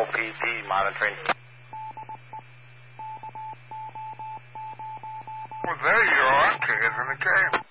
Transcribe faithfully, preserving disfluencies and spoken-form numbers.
P D monitoring. Well, there you are, king is in the game.